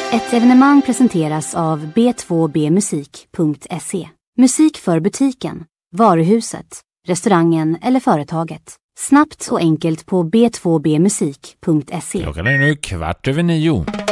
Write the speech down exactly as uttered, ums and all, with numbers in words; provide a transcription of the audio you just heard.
Ett evenemang presenteras av b två b musik punkt se. Musik för butiken, varuhuset, restaurangen eller företaget. Snabbt och enkelt på b två b musik punkt se. Klockan är nu kvart över nio.